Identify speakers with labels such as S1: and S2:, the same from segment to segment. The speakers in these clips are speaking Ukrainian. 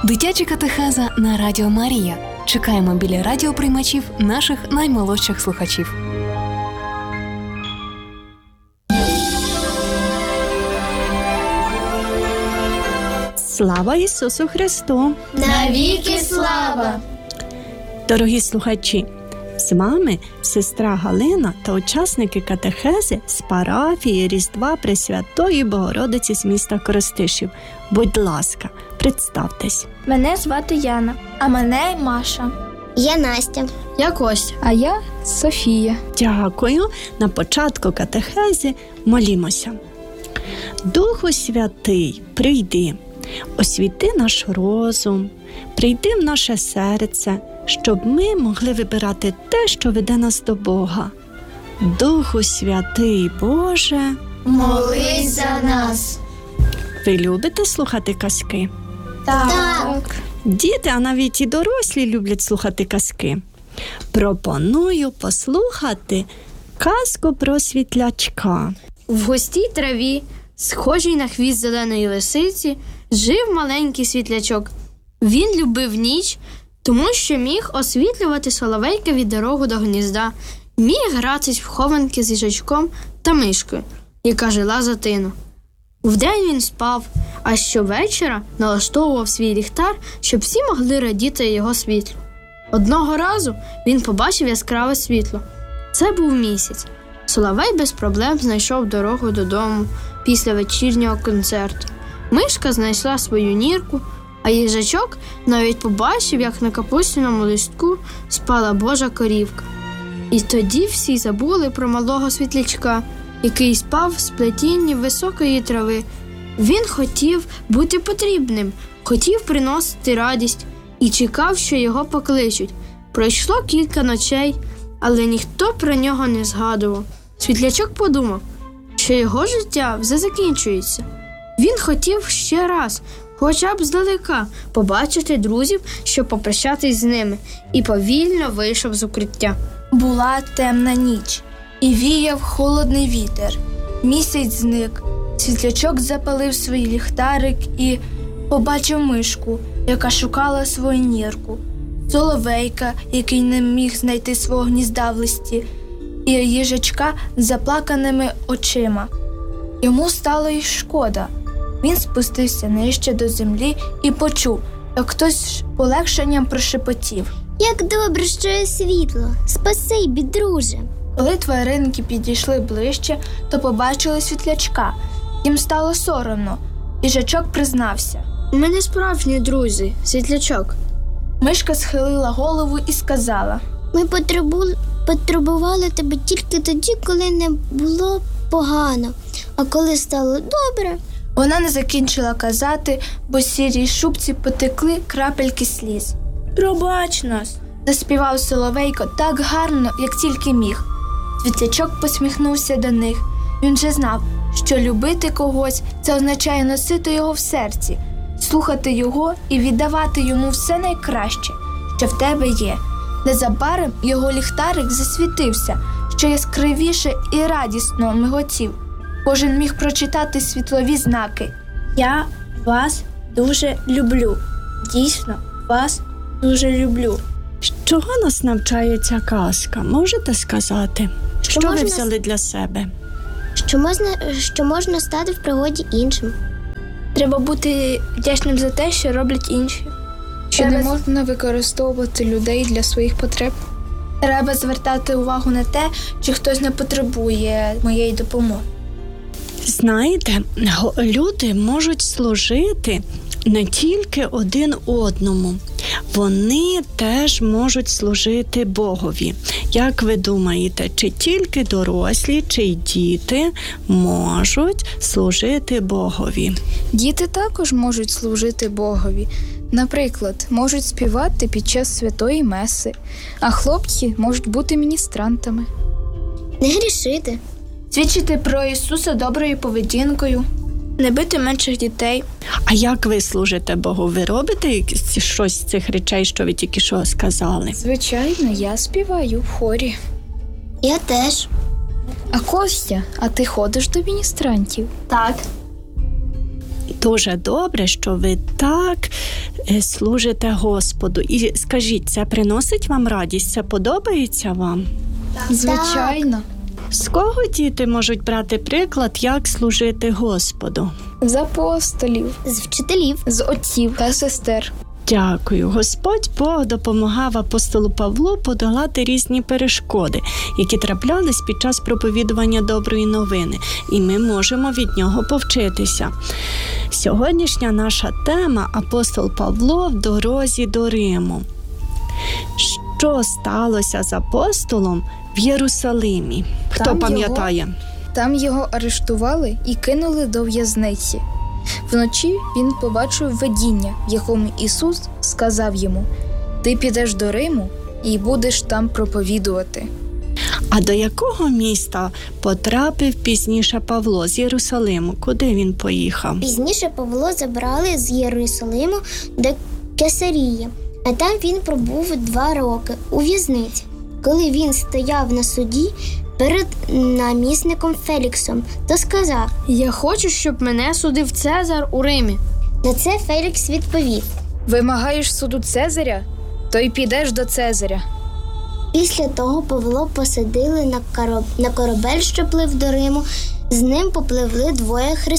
S1: Дитяча катехеза на Радіо Марія. Чекаємо біля радіоприймачів наших наймолодших слухачів.
S2: Слава Ісусу Христу!
S3: Навіки слава!
S2: Дорогі слухачі, з вами сестра Галина та учасники катехези з парафії Різдва Пресвятої Богородиці з міста Коростишів. Будь ласка, представтесь.
S4: Мене звати Яна, а мене Маша.
S3: Я Настя.
S4: Я Костя. А я Софія.
S2: Дякую. На початку катехези молімося. Духу Святий, прийди, освіти наш розум, прийди в наше серце, щоб ми могли вибирати те, що веде нас до Бога. Духу Святий, Боже,
S3: молись за нас.
S2: Ви любите слухати казки?
S3: Так.
S2: Діти, а навіть і дорослі люблять слухати казки. Пропоную послухати казку про світлячка.
S4: В густій траві, схожій на хвіст зеленої лисиці, жив маленький світлячок. Він любив ніч, тому що міг освітлювати соловейка від дорогу до гнізда, міг гратись в хованки з їжачком та мишкою, яка жила за тину. Вдень він спав, а щовечора налаштовував свій ліхтар, щоб всі могли радіти його світлу. Одного разу він побачив яскраве світло. Це був місяць. Соловей без проблем знайшов дорогу додому після вечірнього концерту. Мишка знайшла свою нірку, а їжачок навіть побачив, як на капустяному листку спала Божа корівка. І тоді всі забули про малого світлячка, який спав в сплетінні високої трави. Він хотів бути потрібним, хотів приносити радість і чекав, що його покличуть. Пройшло кілька ночей, але ніхто про нього не згадував. Світлячок подумав, що його життя вже закінчується. Він хотів ще раз, хоча б здалека, побачити друзів, щоб попрощатись з ними, і повільно вийшов з укриття.
S5: Була темна ніч, і віяв холодний вітер. Місяць зник. Світлячок запалив свій ліхтарик і побачив мишку, яка шукала свою нірку, соловейка, який не міг знайти свого гнізда в листі, і їжачка з заплаканими очима. Йому стало й шкода. Він спустився нижче до землі і почув, як хтось з полегшенням прошепотів:
S3: Як добре, що є світло. Спасибі, друже.
S5: Коли тваринки підійшли ближче, то побачили світлячка. Їм стало соромно. Їжачок признався:
S4: Ми не справжні друзі, світлячок.
S5: Мишка схилила голову і сказала:
S3: Ми потребували тебе тільки тоді, коли не було погано. А коли стало добре...
S5: Вона не закінчила казати, бо з сірій шубці потекли крапельки сліз. «Пробач нас!» – заспівав соловейко так гарно, як тільки міг. Світлячок посміхнувся до них. Він же знав, що любити когось – це означає носити його в серці, слухати його і віддавати йому все найкраще, що в тебе є. Незабаром його ліхтарик засвітився, що яскравіше і радісно миготів. Кожен міг прочитати світлові знаки. «Я вас дуже люблю. Дійсно, вас дуже люблю».
S2: Чого нас навчає ця казка? Можете сказати? Що ви взяли для себе?
S3: Що можна стати в пригоді іншим.
S5: Треба бути вдячним за те, що роблять інші.
S6: Що не можна використовувати людей для своїх потреб.
S5: Треба звертати увагу на те, чи хтось не потребує моєї допомоги.
S2: Знаєте, люди можуть служити не тільки один одному. Вони теж можуть служити Богові. Як ви думаєте, чи тільки дорослі, чи й діти можуть служити Богові?
S6: Діти також можуть служити Богові. Наприклад, можуть співати під час святої меси, а хлопці можуть бути міністрантами.
S3: Не грішити.
S5: Свідчити про Ісуса доброю поведінкою. Не бити менших дітей.
S2: А як ви служите Богу? Ви робите щось з цих речей, що ви тільки що сказали?
S6: Звичайно, я співаю в хорі.
S3: Я теж.
S6: А Костя, а ти ходиш до міністрантів?
S5: Так.
S2: Дуже добре, що ви так служите Господу. І скажіть, це приносить вам радість? Це подобається вам?
S6: Звичайно.
S2: З кого діти можуть брати приклад, як служити Господу?
S6: З апостолів,
S3: З вчителів.
S6: з отців та сестер.
S2: Дякую. Господь Бог допомагав апостолу Павлу подолати різні перешкоди, які траплялись під час проповідування доброї новини, і ми можемо від нього повчитися. Сьогоднішня наша тема – апостол Павло в дорозі до Риму. Що сталося з апостолом в Єрусалимі? Хто
S6: Там
S2: пам'ятає?
S6: Там його арештували і кинули до в'язниці. Вночі він побачив видіння, в якому Ісус сказав йому: «Ти підеш до Риму і будеш там проповідувати».
S2: А до якого міста потрапив пізніше Павло з Єрусалиму? Куди він поїхав?
S3: Пізніше Павло забрали з Єрусалиму до Кесарії, а там він пробув 2 роки у в'язниці. Коли він стояв на суді перед намісником Феліксом, то сказав:
S4: Я хочу, щоб мене судив Цезар у Римі.
S3: на це Фелікс відповів.
S6: «Вимагаєш суду Цезаря? То й підеш до Цезаря».
S3: Після того Павло посадили на корабель, що плив до Риму. З ним попливли 2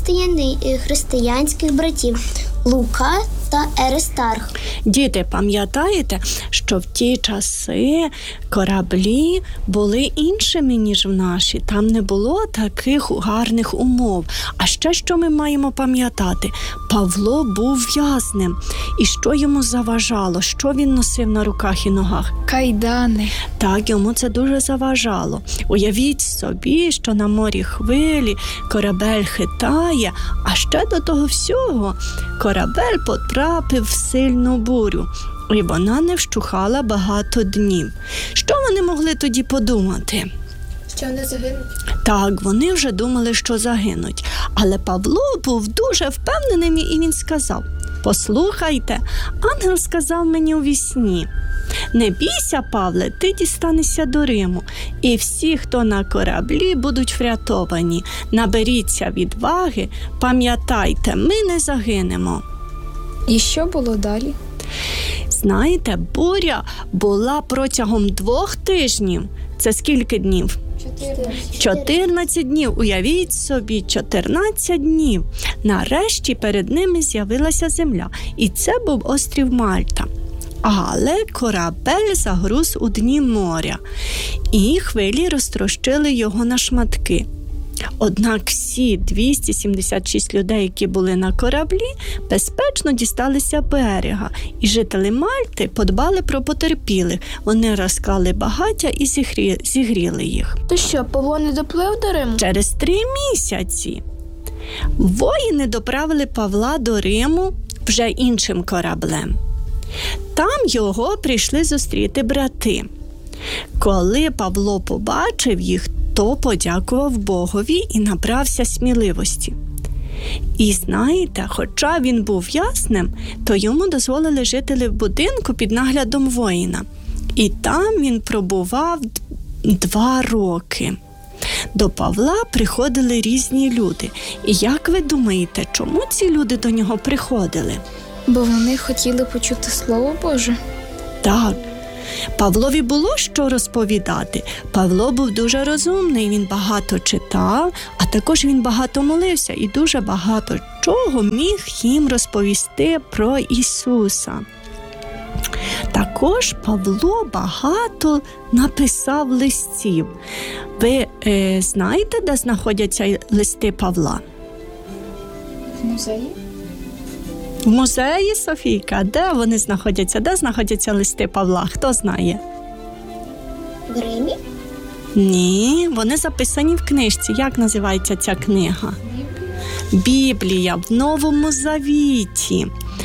S3: християнських братів – Лука та Аристарх.
S2: Діти, пам'ятаєте, що в ті часи кораблі були іншими, ніж в наші. Там не було таких гарних умов. А ще що ми маємо пам'ятати? Павло був в'язнем. І що йому заважало? Що він носив на руках і ногах?
S6: Кайдани.
S2: Так, йому це дуже заважало. Уявіть собі, що на морі хвилі, корабель хитає, а ще до того всього корабель потрапив в сильну бурю, і вона не вщухала багато днів. Що вони могли тоді подумати?
S5: Що вони загинуть?
S2: Так, вони вже думали, що загинуть. Але Павло був дуже впевненим, і він сказав: «Послухайте, ангел сказав мені у вісні: не бійся, Павле, ти дістанешся до Риму, і всі, хто на кораблі, будуть врятовані. Наберіться відваги, пам'ятайте, ми не загинемо».
S6: І що було далі?
S2: Знаєте, буря була протягом 2 тижнів. Це скільки днів? 14 днів. Уявіть собі, 14 днів. Нарешті перед ними з'явилася земля. І це був острів Мальта. Але корабель загруз у дні моря, і хвилі розтрощили його на шматки. Однак всі 276 людей, які були на кораблі, безпечно дісталися берега, і жителі Мальти подбали про потерпілих. Вони розклали багаття і зігріли їх.
S4: То що, Павло не доплив до Риму?
S2: Через 3 місяці воїни доправили Павла до Риму вже іншим кораблем. Там його прийшли зустріти брати. Коли Павло побачив їх, то подякував Богові і набрався сміливості. І знаєте, хоча він був в'язнем, то йому дозволили жити в будинку під наглядом воїна. І там він пробував 2 роки. До Павла приходили різні люди. І як ви думаєте, чому ці люди до нього приходили?
S6: Бо вони хотіли почути Слово Боже.
S2: Так. Павлові було що розповідати. Павло був дуже розумний, він багато читав, а також він багато молився і дуже багато чого міг їм розповісти про Ісуса. Також Павло багато написав листів. Ви знаєте, де знаходяться листи Павла?
S6: В музеї?
S2: В музеї, Софійка. Де вони знаходяться? Де знаходяться листи Павла? Хто знає?
S3: В Римі?
S2: Ні, вони записані в книжці. Як називається ця книга? Біблія в Новому Завіті.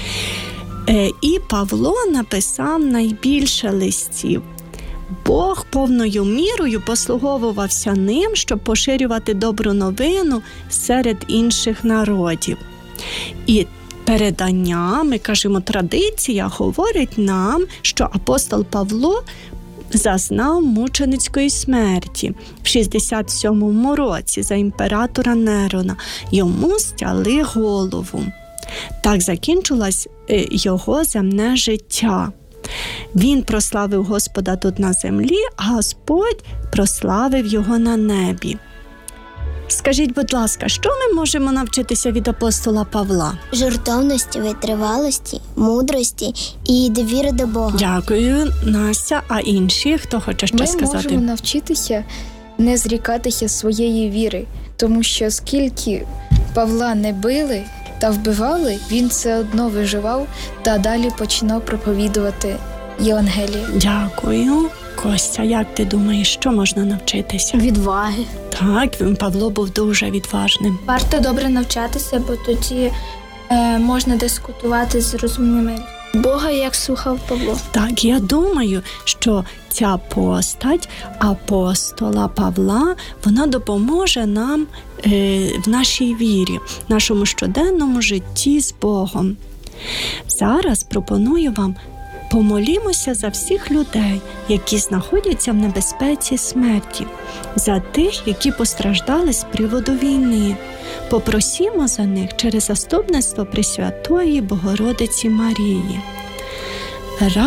S2: І Павло написав найбільше листів. Бог повною мірою послуговувався ним, щоб поширювати добру новину серед інших народів. І передання, ми кажемо, традиція говорить нам, що апостол Павло зазнав мученицької смерті в 67-му році за імператора Нерона. Йому стяли голову. Так закінчилось його земне життя. Він прославив Господа тут на землі, а Господь прославив його на небі. Скажіть, будь ласка, що ми можемо навчитися від апостола Павла?
S3: Жертовності, витривалості, мудрості і довіри до Бога.
S2: Дякую, Настя. А інші, хто хоче щось
S6: Ми
S2: сказати?
S6: можемо навчитися не зрікатися своєї віри, тому що скільки Павла не били та вбивали, він все одно виживав та далі починав проповідувати Євангеліє.
S2: Дякую. Костя, як ти думаєш, що можна навчитися?
S4: Відваги.
S2: Так, Павло був дуже відважним.
S5: Варто добре навчатися, бо тоді можна дискутувати з розумними Бога, як слухав Павло.
S2: Так, я думаю, що ця постать апостола Павла, вона допоможе нам в нашій вірі, в нашому щоденному житті з Богом. Зараз пропоную вам помолімося за всіх людей, які знаходяться в небезпеці смерті, за тих, які постраждали з приводу війни. Попросімо за них через заступництво Пресвятої Богородиці Марії.